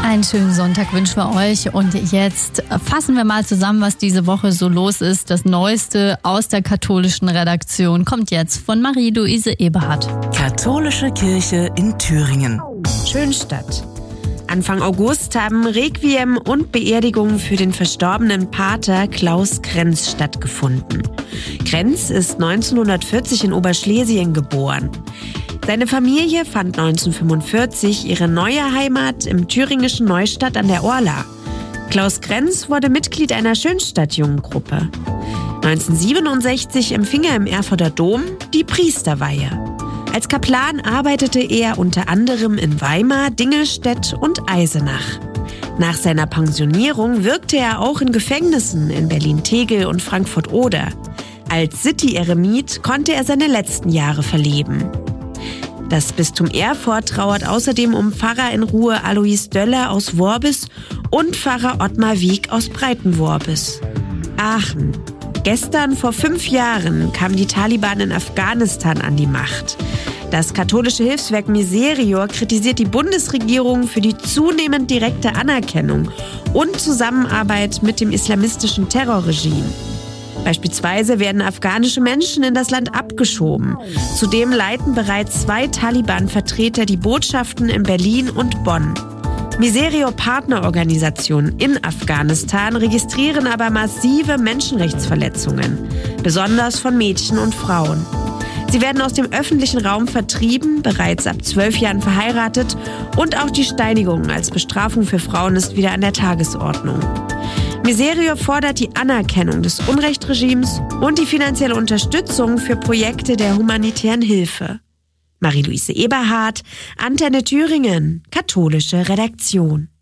Einen schönen Sonntag wünschen wir euch und jetzt fassen wir mal zusammen, was diese Woche so los ist. Das Neueste aus der katholischen Redaktion kommt jetzt von Marie-Louise Eberhardt. Katholische Kirche in Thüringen. Schönstadt. Anfang August haben Requiem und Beerdigungen für den verstorbenen Pater Klaus Krenz stattgefunden. Krenz ist 1940 in Oberschlesien geboren. Seine Familie fand 1945 ihre neue Heimat im thüringischen Neustadt an der Orla. Klaus Krenz wurde Mitglied einer Schönstadt-Jungengruppe. 1967 empfing er im Erfurter Dom die Priesterweihe. Als Kaplan arbeitete er unter anderem in Weimar, Dingelstädt und Eisenach. Nach seiner Pensionierung wirkte er auch in Gefängnissen in Berlin-Tegel und Frankfurt-Oder. Als City-Eremit konnte er seine letzten Jahre verleben. Das Bistum Erfurt trauert außerdem um Pfarrer in Ruhe Alois Döller aus Worbis und Pfarrer Ottmar Wieck aus Breitenworbis. Aachen. Gestern vor 5 Jahren kamen die Taliban in Afghanistan an die Macht. Das katholische Hilfswerk Miserior kritisiert die Bundesregierung für die zunehmend direkte Anerkennung und Zusammenarbeit mit dem islamistischen Terrorregime. Beispielsweise werden afghanische Menschen in das Land abgeschoben. Zudem leiten bereits 2 Taliban-Vertreter die Botschaften in Berlin und Bonn. Miserio-Partnerorganisationen in Afghanistan registrieren aber massive Menschenrechtsverletzungen, besonders von Mädchen und Frauen. Sie werden aus dem öffentlichen Raum vertrieben, bereits ab 12 Jahren verheiratet und auch die Steinigung als Bestrafung für Frauen ist wieder an der Tagesordnung. Miserio fordert die Anerkennung des Unrechtsregimes und die finanzielle Unterstützung für Projekte der humanitären Hilfe. Marie-Louise Eberhardt, Antenne Thüringen, katholische Redaktion.